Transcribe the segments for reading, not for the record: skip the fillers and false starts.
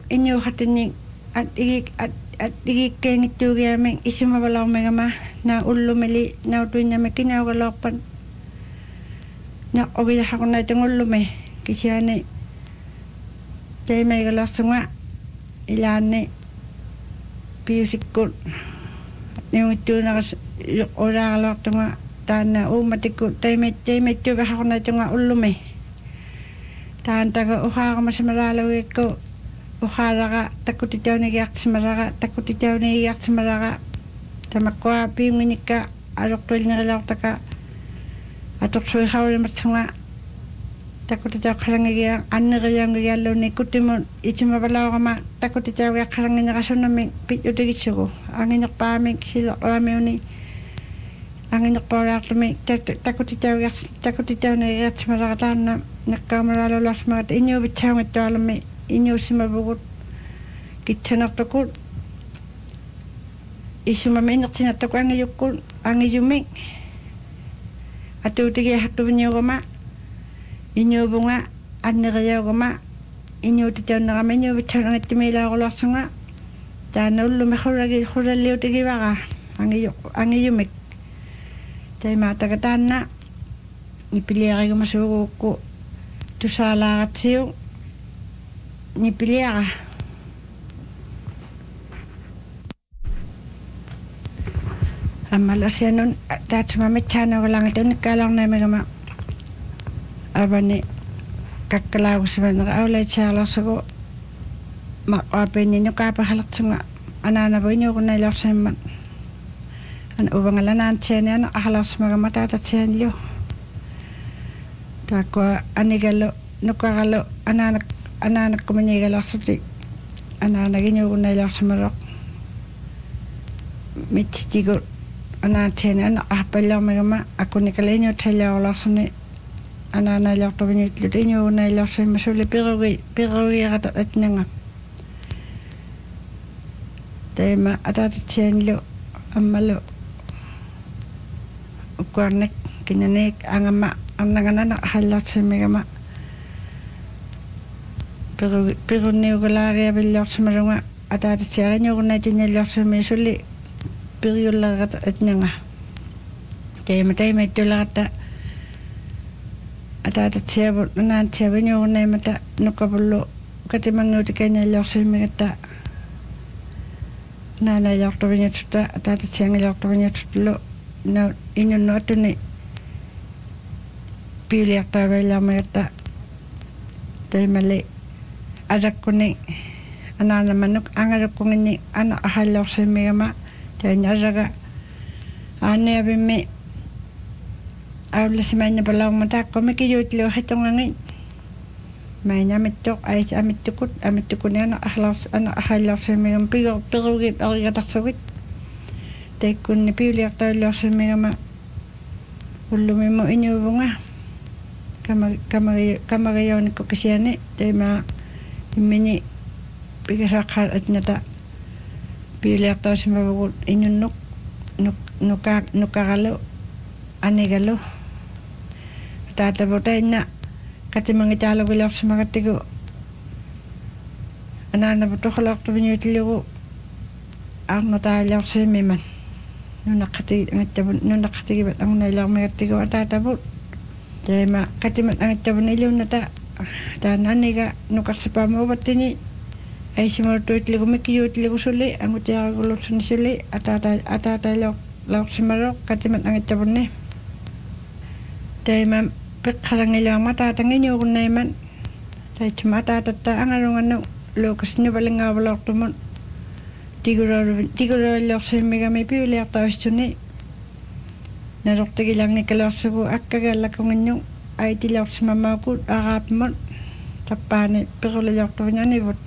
inyo hatini at igikengitugiaming isimabalaw megama na ulumeli na utunya mekinawalapan na ogiyahaku na itong ulume kisiane tay may galasunga ilane piusikut yung ito na orakalak tunga tana umatikut tay may tugahaku na itong ulume taantaga uhaka masamaralawi ko uharaka takutitaw ni giyak simaraka tamakwa pinginika aloktuil na galaw taka atok soy hawle matsunga takutitaw karangiya annagayang galo ni kutimon ichimabalaw kama takutitaw ya karangin nakasunaming pityotigitsugo angin nakpaming sila ramiuni angin nakparaklaming takutitaw na giyak simaraka tana nakamaralo lasmagat inyo bitsaw ito alamay inyo simabugot kitsanak takut isumamin naksinatak ang iyukul ang iyuming atutigi hatu nyo gama inyo bunga annagayaw gama inyo titaw na kami inyo bitsaw ng itimila ko lasunga tanol lumekuragi kuraliw tigi baka ang iyuming tay matagatan na ipiliya kayo masuko ko tusalakat siyo nipiliaka amalasya nun dahil mamitsana ko lang ito nagkalang na mga abani kakalaw sa mga nakaulay siya ko makapin ninyo kapahalak sa mga ananaboy niyo kung nailaw sa man an ubang alanan siya niya nakahalaw sa mga matatat siya niyo takwa anigalo nukakalo anak ko manigalaw sa tik anak inyo kung nailaw sa marok mitstigo anak siya niya nakahapalaw mga ako nikalay niyo talaw law sa ni anak nailaw to binitlit inyo kung nailaw sa masuli pero katat niya nga dahil atatat siya niyo amalo ukwarnek kinanik ang ama ang nanganak halat sa mga pero niyo kalari abilak sa marunga atatat siya niyo kung natin niya sa masuli pero yung lagat at niya nga kaya matay may tulata atatat siya nanat siya niyo kung natin mata nukabulo katimang uti kanya lak sa mga nanay lak to niya tuta atatat siya lak to niya tutulo na inyo no ito ni pili ak tawa lang mga tayo mali adak ko ni anak naman ang adak ko ni anak ahalaw sa mga tayo niya raga ane abi me awla si manya balang mata ko may kiyutlo hatong angin may niya mitok ay sa amitukot niya anak ahalaw sa mga pero gip ako kataksawit tayo ko ni pili ak tawa lang sa mga ulumi mo inyo bunga kamagayaw ni ko kasiyane tayo imini pikasakal at nata pili ak tawa sa mabagot inyo nukakalo anigalo tatabo tayo na katimang italo bilak sa mga tigo ananabuto kalak to binyutilo ang natalak sa miman nung nakatigibat ang nailang mga tigo at tatabot dahil katimat ang itabon iliw na tanan niga nukasapa mo ba't tini ay simarto itligo mikiyo itligo suli ang utya kagulot sa nisuli at laok simarok katimat ang itabon ni dahil pagkarang ilang matatangin nyo kung naiman dahil sumatatata ang arong lokas nyo baling nga walok tumon tiguro lok sa mga may pili at tawas yun eh narokta gilang ni kalasa ko at kagala ko nganyong ay tilak sa mama ko akap mo tapane pero lalak to niya nibot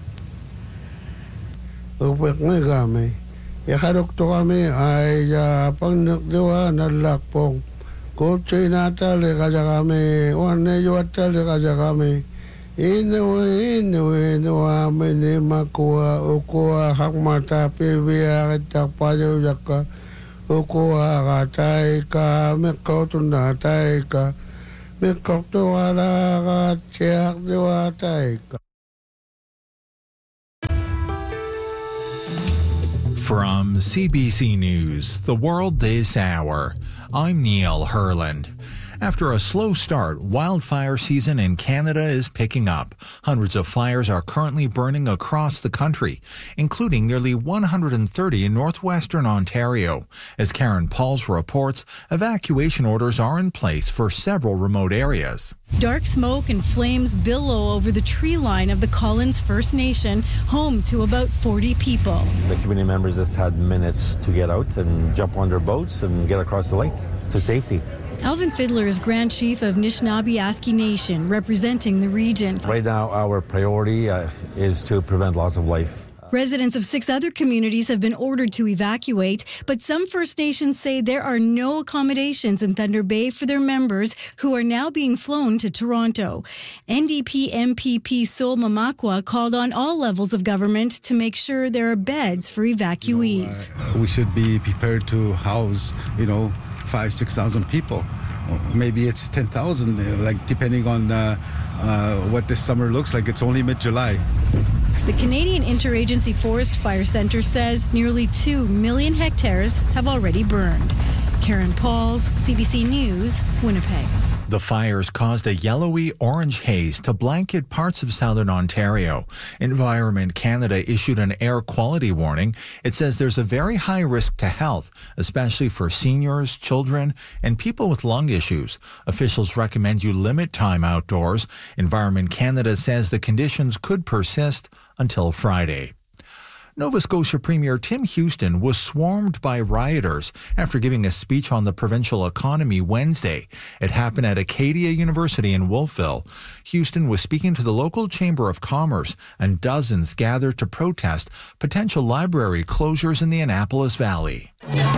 upek nga kami yakarok to kami ay pang nakdiwa nalakpong kutsi natali kaja kami wane yuatali kaja kami inuwe ni makuha ukuha hakmata pibiya kitak payo yaka ukuha katay ka mekotun natay ka mekotun ala ka tiyak diwatay ka From CBC News, The World This Hour, I'm Neil Herland. After a slow start, wildfire season in Canada is picking up. Hundreds of fires are currently burning across the country, including nearly 130 in northwestern Ontario. As Karen Pauls reports, evacuation orders are in place for several remote areas. Dark smoke and flames billow over the tree line of the Collins First Nation, home to about 40 people. The community members just had minutes to get out and jump on their boats and get across the lake to safety. Alvin Fiddler is Grand Chief of Anishinaabe Nation, representing the region. Right now, our priority is to prevent loss of life. Residents of 6 other communities have been ordered to evacuate, but some First Nations say there are no accommodations in Thunder Bay for their members who are now being flown to Toronto. NDP MPP Sol Mamakwa called on all levels of government to make sure there are beds for evacuees. We should be prepared to house, 5,000-6,000 people. Maybe it's 10,000, like depending on what this summer looks like. It's only mid-July. The Canadian Interagency Forest Fire Centre says nearly 2 million hectares have already burned. Karen Pauls, CBC News, Winnipeg. The fires caused a yellowy-orange haze to blanket parts of southern Ontario. Environment Canada issued an air quality warning. It says there's a very high risk to health, especially for seniors, children, and people with lung issues. Officials recommend you limit time outdoors. Environment Canada says the conditions could persist until Friday. Nova Scotia Premier Tim Houston was swarmed by rioters after giving a speech on the provincial economy Wednesday. It happened at Acadia University in Wolfville. Houston was speaking to the local Chamber of Commerce, and dozens gathered to protest potential library closures in the Annapolis Valley.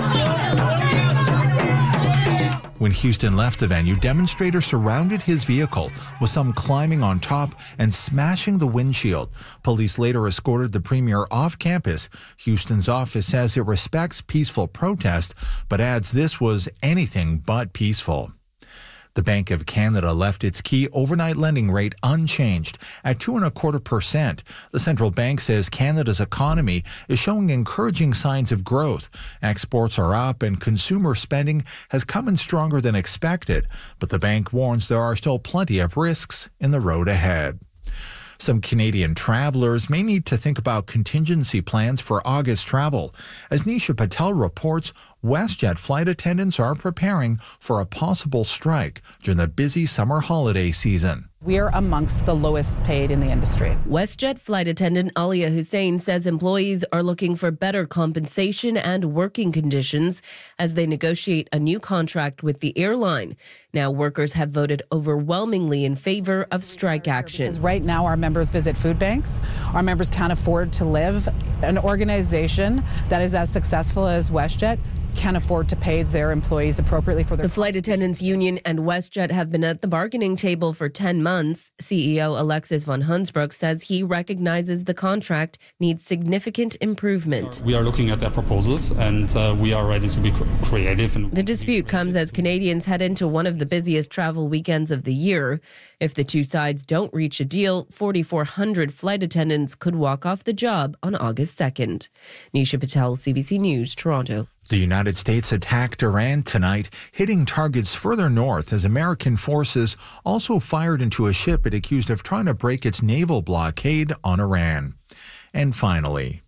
When Houston left the venue, demonstrators surrounded his vehicle, with some climbing on top and smashing the windshield. Police later escorted the premier off campus. Houston's office says it respects peaceful protest, but adds this was anything but peaceful. The Bank of Canada left its key overnight lending rate unchanged at 2.25%. The central bank says Canada's economy is showing encouraging signs of growth. Exports are up and consumer spending has come in stronger than expected, but the bank warns there are still plenty of risks in the road ahead. Some Canadian travelers may need to think about contingency plans for August travel. As Nisha Patel reports, WestJet flight attendants are preparing for a possible strike during the busy summer holiday season. We are amongst the lowest paid in the industry. WestJet flight attendant Alia Hussein says employees are looking for better compensation and working conditions as they negotiate a new contract with the airline. Now, workers have voted overwhelmingly in favor of strike action. Because right now, our members visit food banks. Our members can't afford to live. An organization that is as successful as WestJet can't afford to pay their employees appropriately for their... The Flight Attendants Union and WestJet have been at the bargaining table for 10 months. CEO Alexis von Hunsbroek says he recognizes the contract needs significant improvement. We are looking at their proposals and we are ready to be creative. The dispute comes as Canadians head into one of the busiest travel weekends of the year. If the two sides don't reach a deal, 4,400 flight attendants could walk off the job on August 2nd. Nisha Patel, CBC News, Toronto. The United States attacked Iran tonight, hitting targets further north as American forces also fired into a ship it accused of trying to break its naval blockade on Iran. And finally,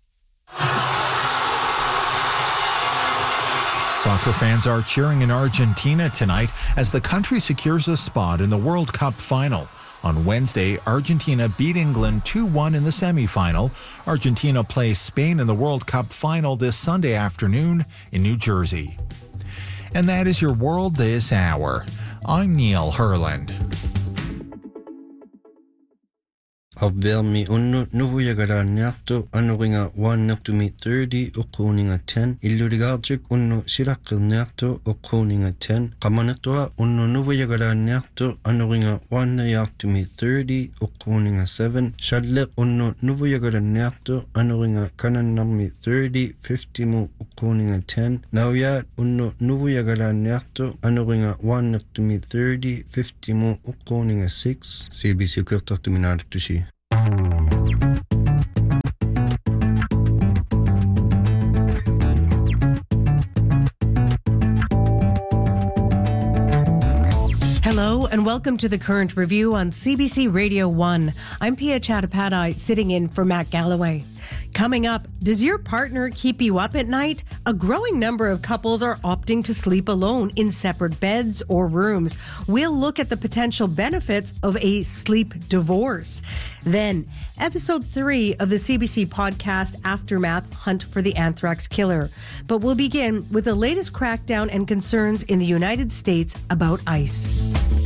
soccer fans are cheering in Argentina tonight as the country secures a spot in the World Cup final. On Wednesday, Argentina beat England 2-1 in the semifinal. Argentina plays Spain in the World Cup final this Sunday afternoon in New Jersey. And that is your World This Hour. I'm Neil Herland. Avvelmi unnu nuvujagaraniartu anuringa 1:30 uqquuninga 10 illurigaartuk unnu siraqqirniartu uqquuninga 10 qamanirtua unnu nuvujagaraniartu anuringa 1:30 uqquuninga 7 shalleq unnu nuvujagaraniartu anuringa kanannarmi 30 50mu uqquuninga 10 nauyaat unnu nuvujagaraniartu anuringa 1:30 50mu uqquuninga 6 CBC kirtartuminaartusi and welcome to the Current Review on CBC Radio 1. I'm Pia Chattopadhyay, sitting in for Matt Galloway. Coming up, does your partner keep you up at night? A growing number of couples are opting to sleep alone in separate beds or rooms. We'll look at the potential benefits of a sleep divorce. Then, episode 3 of the CBC podcast Aftermath: Hunt for the Anthrax Killer. But we'll begin with the latest crackdown and concerns in the United States about ICE.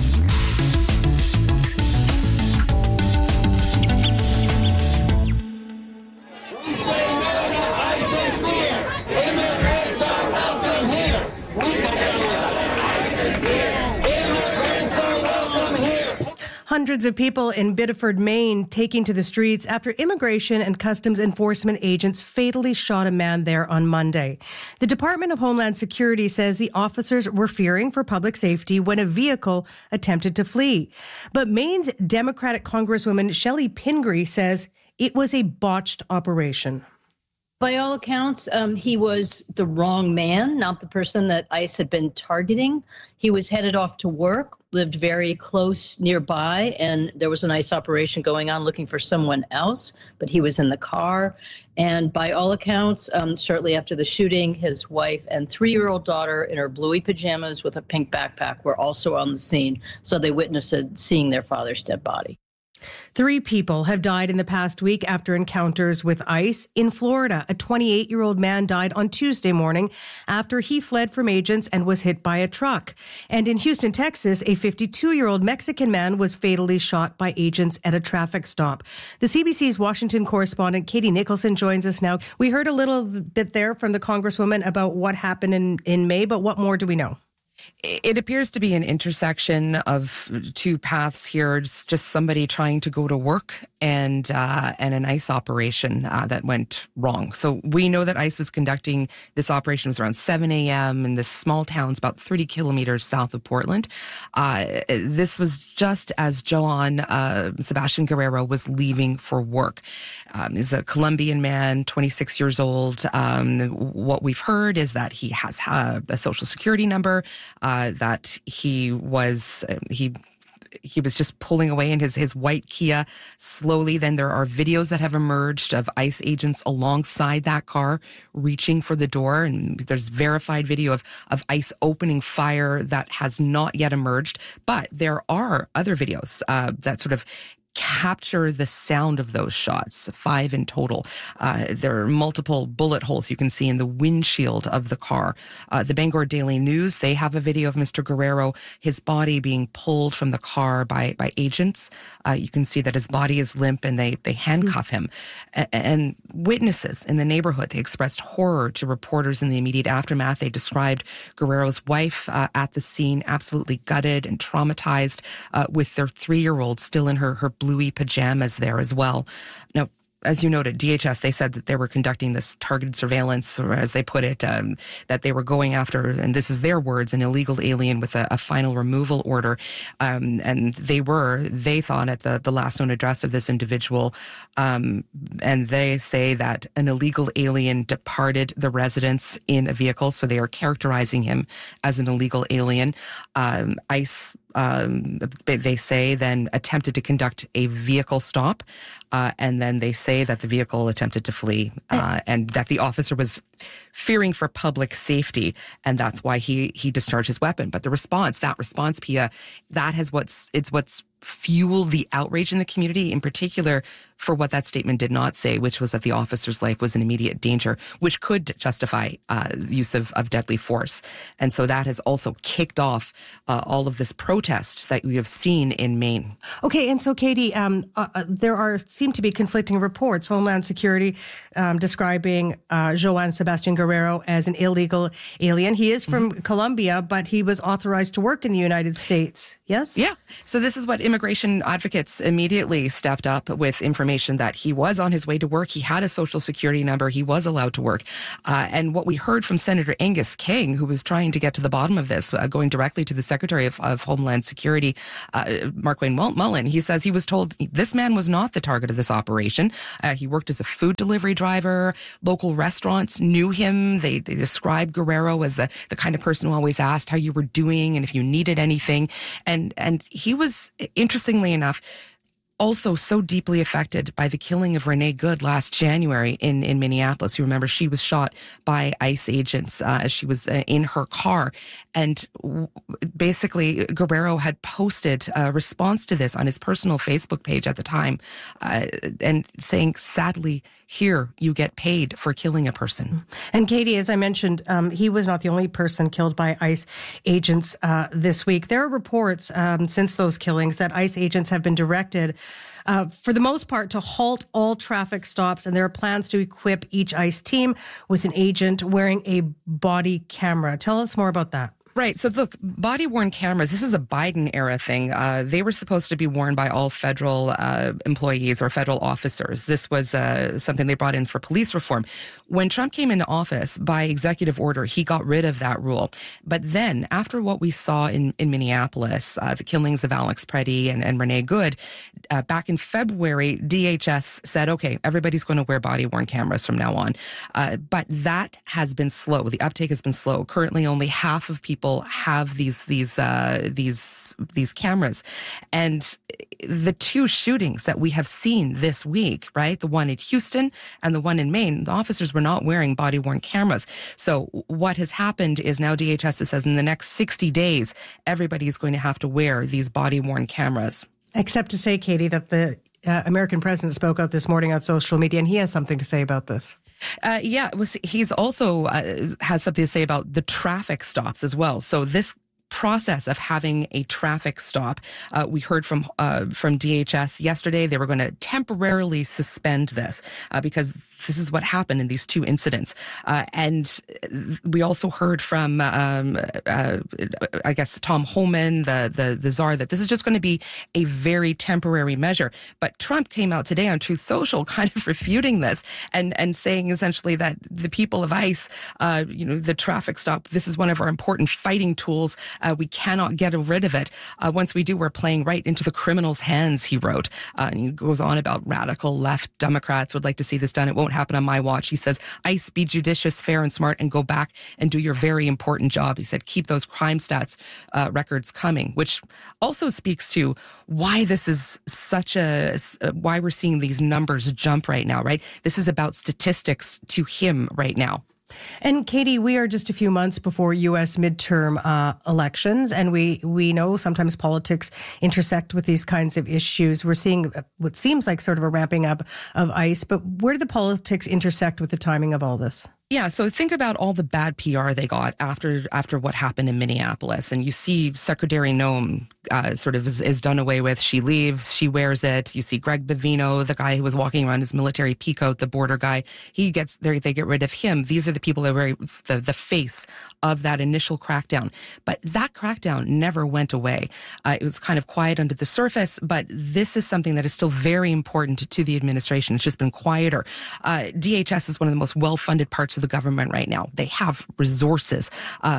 Hundreds of people in Biddeford, Maine, taking to the streets after immigration and customs enforcement agents fatally shot a man there on Monday. The Department of Homeland Security says the officers were fearing for public safety when a vehicle attempted to flee. But Maine's Democratic Congresswoman Shelley Pingree says it was a botched operation. By all accounts, he was the wrong man, not the person that ICE had been targeting. He was headed off to work, lived very close nearby, and there was an ICE operation going on looking for someone else, but he was in the car. And by all accounts, shortly after the shooting, his wife and 3-year-old daughter in her bluey pajamas with a pink backpack were also on the scene. So they witnessed seeing their father's dead body. 3 people have died in the past week after encounters with ICE. In Florida, a 28-year-old man died on Tuesday morning after he fled from agents and was hit by a truck. And in Houston, Texas, a 52-year-old Mexican man was fatally shot by agents at a traffic stop. The CBC's Washington correspondent Katie Nicholson joins us now. We heard a little bit there from the Congresswoman about what happened in May, but what more do we know? It appears to be an intersection of 2 paths here. It's just somebody trying to go to work and an ICE operation that went wrong. So we know that ICE was conducting this operation. It was around 7 a.m. in this small town, it's about 30 kilometers south of Portland. This was just as Joan Sebastian Guerrero was leaving for work. He's a Colombian man, 26 years old. What we've heard is that he has a social security number, that he was just pulling away in his white Kia slowly. Then there are videos that have emerged of ICE agents alongside that car reaching for the door. And there's verified video of ICE opening fire that has not yet emerged. But there are other videos that sort of capture the sound of those shots, 5 in total. There are multiple bullet holes you can see in the windshield of the car. The Bangor Daily News, they have a video of Mr. Guerrero, his body being pulled from the car by agents. You can see that his body is limp and they handcuff him. And witnesses in the neighborhood, they expressed horror to reporters in the immediate aftermath. They described Guerrero's wife at the scene absolutely gutted and traumatized, with their 3-year-old still in her bluey pajamas there as well. Now, as you noted, DHS, they said that they were conducting this targeted surveillance, or as they put it, that they were going after, and this is their words, an illegal alien with a final removal order. And they thought at the last known address of this individual, and they say that an illegal alien departed the residence in a vehicle, so they are characterizing him as an illegal alien. ICE, they say, then attempted to conduct a vehicle stop, and then they say that the vehicle attempted to flee, and that the officer was fearing for public safety, and that's why he discharged his weapon. But that response, Pia, it's what's fueled the outrage in the community, in particular for what that statement did not say, which was that the officer's life was in immediate danger, which could justify use of deadly force. And so that has also kicked off all of this protest that we have seen in Maine. Okay, and so Katie, there seem to be conflicting reports. Homeland Security describing Joan Sebastian Guerrero as an illegal alien. He is from Colombia, but he was authorized to work in the United States. Yes? Yeah. So this is what immigration advocates immediately stepped up with information that he was on his way to work. He had a social security number. He was allowed to work. And what we heard from Senator Angus King, who was trying to get to the bottom of this, going directly to the Secretary of Homeland Security, Markwayne Mullin, he says he was told this man was not the target of this operation. He worked as a food delivery driver. Local restaurants knew him. They described Guerrero as the kind of person who always asked how you were doing and if you needed anything. And And he was, interestingly enough, also so deeply affected by the killing of Renee Good last January in Minneapolis. You remember she was shot by ICE agents as she was in her car. And basically, Guerrero had posted a response to this on his personal Facebook page at the time and saying, sadly, here you get paid for killing a person. And Katie, as I mentioned, he was not the only person killed by ICE agents this week. There are reports since those killings that ICE agents have been directed for the most part, to halt all traffic stops, and there are plans to equip each ICE team with an agent wearing a body camera. Tell us more about that. Right. So look, body-worn cameras, this is a Biden-era thing. They were supposed to be worn by all federal employees or federal officers. This was something they brought in for police reform. When Trump came into office, by executive order, he got rid of that rule. But then, after what we saw in Minneapolis, the killings of Alex Preddy and Renee Good, back in February, DHS said, okay, everybody's going to wear body-worn cameras from now on. But that has been slow. The uptake has been slow. Currently, only half of people have these cameras, and the two shootings that we have seen this week, right, the one in Houston and the one in Maine, the officers were not wearing body-worn cameras. So what has happened is now DHS says in the next 60 days, everybody is going to have to wear these body-worn cameras. Except to say, Katie, that the American president spoke out this morning on social media, and he has something to say about this. He's also has something to say about the traffic stops as well. So this process of having a traffic stop, we heard from DHS yesterday. They were going to temporarily suspend this because this is what happened in these two incidents. And we also heard from, I guess, Tom Homan, the czar, that this is just going to be a very temporary measure. But Trump came out today on Truth Social kind of refuting this and saying essentially that the people of ICE, the traffic stop, this is one of our important fighting tools. We cannot get rid of it. Once we do, we're playing right into the criminals' hands, he wrote. And he goes on about radical left Democrats would like to see this done. It won't happen on my watch. He says, ICE, be judicious, fair, and smart, and go back and do your very important job. He said, keep those crime stats records coming, which also speaks to why this is why we're seeing these numbers jump right now, right? This is about statistics to him right now. And Katie, we are just a few months before U.S. midterm elections, and we know sometimes politics intersect with these kinds of issues. We're seeing what seems like sort of a ramping up of ICE, but where do the politics intersect with the timing of all this? Yeah, so think about all the bad PR they got after what happened in Minneapolis. And you see Secretary Noem sort of is done away with. She leaves, she wears it. You see Greg Bovino, the guy who was walking around his military peacoat, the border guy, he gets there, they get rid of him. These are the people that were the face of that initial crackdown. But that crackdown never went away. It was kind of quiet under the surface, but this is something that is still very important to the administration. It's just been quieter. DHS is one of the most well-funded parts of the government right now. They have resources,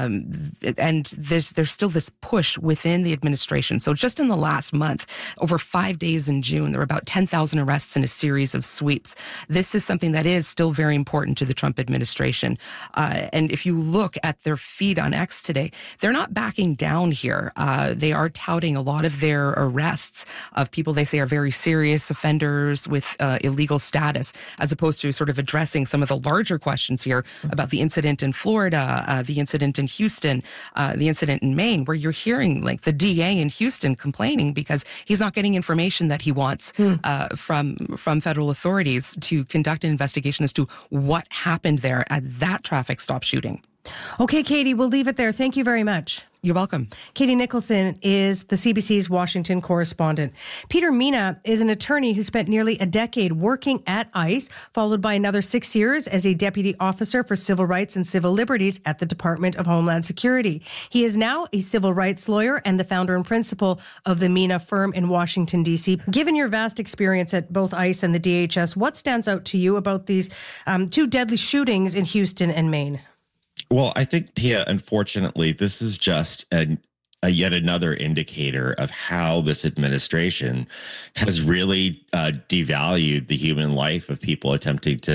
and there's still this push within the administration. So just in the last month, over 5 days in June, there were about 10,000 arrests in a series of sweeps. This is something that is still very important to the Trump administration. And if you look at their feed on X today, they're not backing down here. They are touting a lot of their arrests of people they say are very serious offenders with illegal status, as opposed to sort of addressing some of the larger questions here about the incident in Florida, the incident in Houston, the incident in Maine, where you're hearing like the DA in Houston complaining because he's not getting information that he wants from federal authorities to conduct an investigation as to what happened there at that traffic stop shooting. Okay, Katie, we'll leave it there. Thank you very much. You're welcome. Katie Nicholson is the CBC's Washington correspondent. Peter Mena is an attorney who spent nearly a decade working at ICE, followed by another 6 years as a deputy officer for civil rights and civil liberties at the Department of Homeland Security. He is now a civil rights lawyer and the founder and principal of the Mena firm in Washington, D.C. Given your vast experience at both ICE and the DHS, what stands out to you about these two deadly shootings in Houston and Maine? Well, I think, Pia, unfortunately, this is just a yet another indicator of how this administration has really devalued the human life of people attempting to